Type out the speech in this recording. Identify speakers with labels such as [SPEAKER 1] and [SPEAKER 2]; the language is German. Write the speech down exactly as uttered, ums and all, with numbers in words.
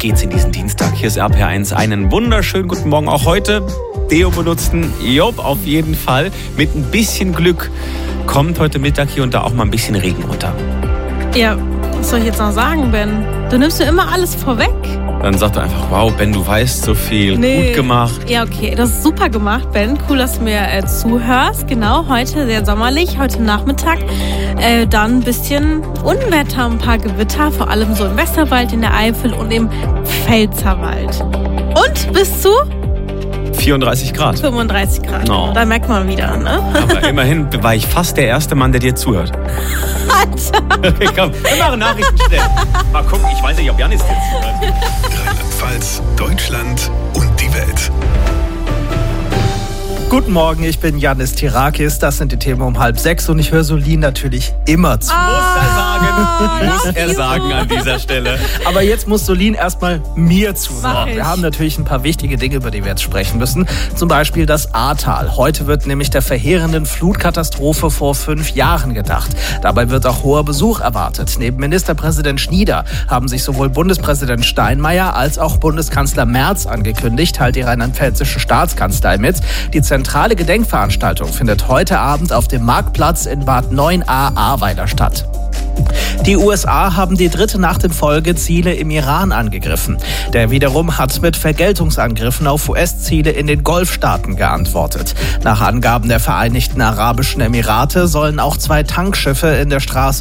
[SPEAKER 1] geht's in diesen Dienstag? Hier ist R P R eins. Einen wunderschönen guten Morgen auch heute. Deo benutzten, Job auf jeden Fall. Mit ein bisschen Glück kommt heute Mittag hier und da auch mal ein bisschen Regen runter.
[SPEAKER 2] Ja, was soll ich jetzt noch sagen, Ben? Du nimmst mir immer alles vorweg.
[SPEAKER 1] Dann sag doch einfach, wow, Ben, du weißt so viel.
[SPEAKER 2] Nee.
[SPEAKER 1] Gut gemacht.
[SPEAKER 2] Ja, okay, das ist super gemacht, Ben. Cool, dass du mir äh, zuhörst. Genau, heute sehr sommerlich, heute Nachmittag. Äh, dann ein bisschen Unwetter, ein paar Gewitter, vor allem so im Westerwald, in der Eifel und im Pfälzerwald. Und bis zu
[SPEAKER 1] vierunddreißig Grad.
[SPEAKER 2] fünfunddreißig Grad.
[SPEAKER 1] No.
[SPEAKER 2] Da merkt man wieder, ne?
[SPEAKER 1] Aber immerhin war ich fast der erste Mann, der dir zuhört.
[SPEAKER 2] Alter.
[SPEAKER 1] Okay, komm, wir machen Nachrichten schnell. Mal gucken, ich weiß nicht, ob Janis dir zuhört.
[SPEAKER 3] Rheinland-Pfalz, Deutschland und die Welt.
[SPEAKER 4] Guten Morgen, ich bin Janis Tirakis. Das sind die Themen um halb sechs und ich höre Solin natürlich immer zu.
[SPEAKER 2] Ah,
[SPEAKER 1] Muss er sagen, muss er
[SPEAKER 2] you.
[SPEAKER 1] sagen an dieser Stelle.
[SPEAKER 4] Aber jetzt muss Solin erstmal mir
[SPEAKER 2] Mach
[SPEAKER 4] zuhören.
[SPEAKER 2] ich.
[SPEAKER 4] Wir haben natürlich ein paar wichtige Dinge, über die wir jetzt sprechen müssen. Zum Beispiel das Ahrtal. Heute wird nämlich der verheerenden Flutkatastrophe vor fünf Jahren gedacht. Dabei wird auch hoher Besuch erwartet. Neben Ministerpräsident Schnieder haben sich sowohl Bundespräsident Steinmeier als auch Bundeskanzler Merz angekündigt, teilt die rheinland-pfälzische Staatskanzlei mit. Die zentrale Gedenkveranstaltung findet heute Abend auf dem Marktplatz in Bad neun a Ahrweiler statt. Die U S A haben die dritte Nacht in Folge Ziele im Iran angegriffen. Der wiederum hat mit Vergeltungsangriffen auf U S-Ziele in den Golfstaaten geantwortet. Nach Angaben der Vereinigten Arabischen Emirate sollen auch zwei Tankschiffe in der Straße